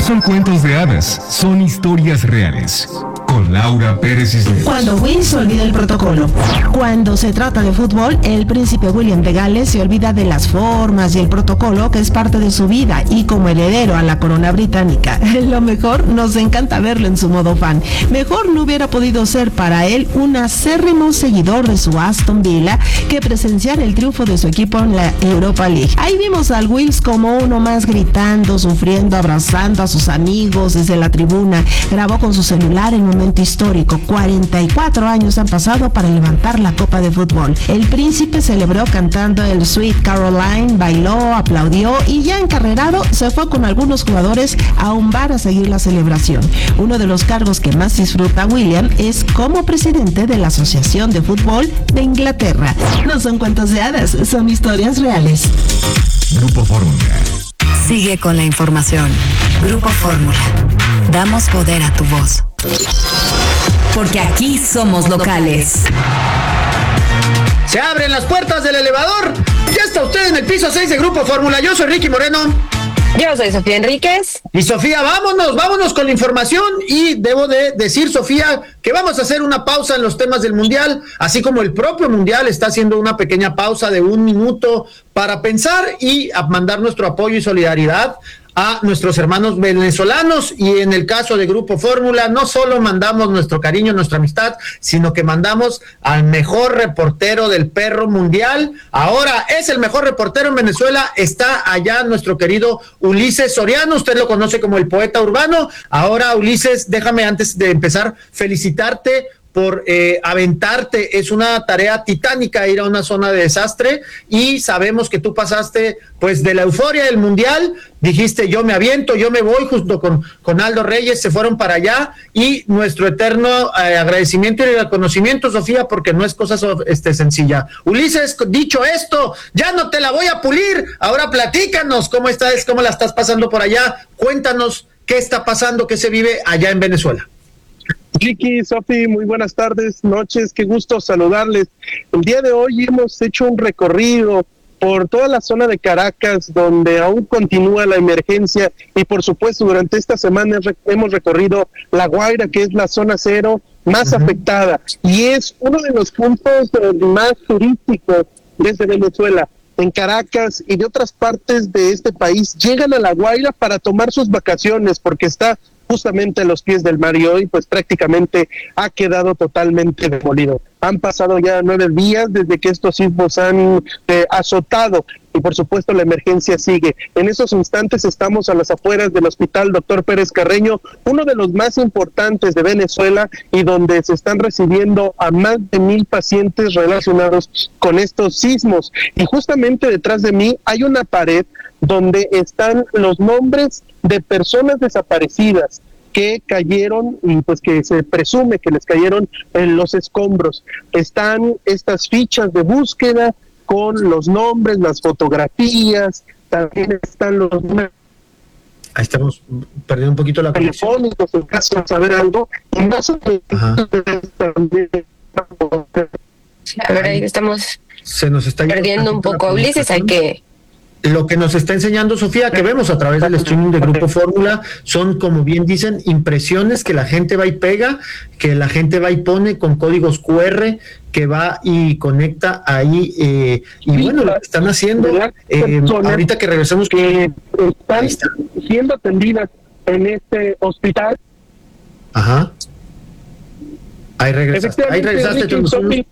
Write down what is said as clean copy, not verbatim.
son cuentos de hadas, son historias reales. Con Laura Pérez Cisneros. Cuando Will se olvida el protocolo. Cuando se trata de fútbol, el príncipe William de Gales se olvida de las formas y el protocolo que es parte de su vida, y como heredero a la corona británica, lo mejor, nos encanta verlo en su modo fan. Mejor no hubiera podido ser para él un acérrimo seguidor de su Aston Villa que presenciar el triunfo de su equipo en la Europa League. Ahí vimos al Wills como uno más, gritando, sufriendo, abrazando a sus amigos desde la tribuna. Grabó con su celular el momento histórico. 44 años han pasado para levantar la copa de fútbol. El príncipe celebró cantando el Sweet Caroline, bailó, aplaudió y ya encarrerado se fue con algunos jugadores a un bar a seguir la celebración. Uno de los cargos que más disfruta William es como presidente de la Asociación de Fútbol de Inglaterra. No son cuentos de hadas, son historias reales. Grupo Fórmula. Sigue con la información. Grupo Fórmula. Damos poder a tu voz. Porque aquí somos locales. Se abren las puertas del elevador. Ya está usted en el piso 6 de Grupo Fórmula. Yo soy Ricky Moreno. Yo soy Sofía Enríquez. Y Sofía, vámonos con la información. Y debo de decir, Sofía, que vamos a hacer una pausa en los temas del Mundial, así como el propio Mundial está haciendo una pequeña pausa de 1 minuto para pensar y a mandar nuestro apoyo y solidaridad a nuestros hermanos venezolanos. Y en el caso de Grupo Fórmula, no solo mandamos nuestro cariño, nuestra amistad, sino que mandamos al mejor reportero del perro mundial. Ahora es el mejor reportero en Venezuela, está allá nuestro querido Ulises Soriano, usted lo conoce como el poeta urbano. Ahora, Ulises, déjame antes de empezar felicitarte por aventarte. Es una tarea titánica ir a una zona de desastre, y sabemos que tú pasaste pues de la euforia del Mundial, dijiste yo me aviento, yo me voy, junto con Aldo Reyes se fueron para allá, y nuestro eterno agradecimiento y reconocimiento, Sofía, porque no es cosa sencilla. Ulises, dicho esto, ya no te la voy a pulir, ahora platícanos cómo la estás pasando por allá, cuéntanos qué está pasando, qué se vive allá en Venezuela. Ricky, Sofi, muy buenas tardes, noches, qué gusto saludarles. El día de hoy hemos hecho un recorrido por toda la zona de Caracas, donde aún continúa la emergencia, y por supuesto durante esta semana hemos recorrido La Guaira, que es la zona cero más afectada, y es uno de los puntos más turísticos desde Venezuela. En Caracas y de otras partes de este país llegan a La Guaira para tomar sus vacaciones, porque está justamente a los pies del mar, y hoy pues prácticamente ha quedado totalmente demolido. Han pasado ya 9 días desde que estos sismos han azotado, y por supuesto la emergencia sigue. En esos instantes estamos a las afueras del Hospital Dr. Pérez Carreño, uno de los más importantes de Venezuela, y donde se están recibiendo a más de 1,000 pacientes relacionados con estos sismos. Y justamente detrás de mí hay una pared donde están los nombres de personas desaparecidas que cayeron, y pues que se presume que les cayeron en los escombros. Están estas fichas de búsqueda con los nombres, las fotografías, también están los números. Ahí estamos perdiendo un poquito la conexión. Telefónicos en caso de saber algo. Y no sé, a ver, ahí estamos se nos está perdiendo un poco a Ulises, hay que... Lo que nos está enseñando Sofía, que vemos a través del streaming de Grupo Fórmula, son, como bien dicen, impresiones que la gente va y pega, que la gente va y pone con códigos QR, que va y conecta ahí, y bueno, lo que están haciendo, ahorita que regresamos, que están siendo atendidas en este hospital. Ajá. Ahí regresaste.